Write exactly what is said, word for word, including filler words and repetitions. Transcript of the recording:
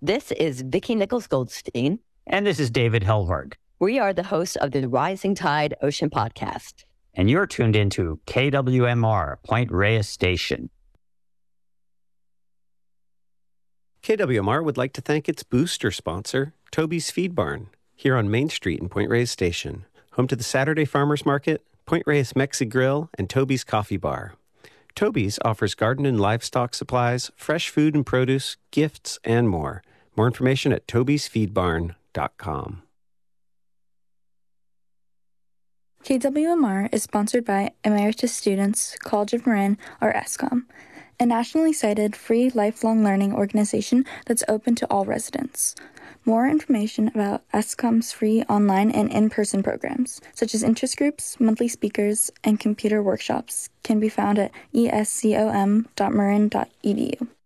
This is Vicki Nichols-Goldstein. And this is David Helvarg. We are the hosts of the Rising Tide Ocean Podcast. And you're tuned into K W M R, Point Reyes Station. K W M R would like to thank its booster sponsor, Toby's Feed Barn, here on Main Street in Point Reyes Station, home to the Saturday Farmers Market, Point Reyes Mexi Grill, and Toby's Coffee Bar. Toby's offers garden and livestock supplies, fresh food and produce, gifts, and more. More information at tobys feed barn dot com. K W M R is sponsored by Emeritus Students, College of Marin, or ESCOM, a nationally cited free lifelong learning organization that's open to all residents. More information about ESCOM's free online and in-person programs, such as interest groups, monthly speakers, and computer workshops, can be found at e s c o m dot marin dot e d u.